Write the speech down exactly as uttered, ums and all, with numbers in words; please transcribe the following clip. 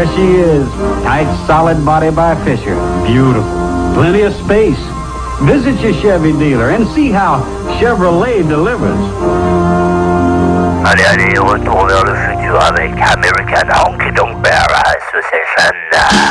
There she is. Tight, solid body by Fisher. Beautiful. Plenty of space. Visit your Chevy dealer and see how Chevrolet delivers. Allez, allez, retour vers le futur avec American Honky Tonk Bear Association.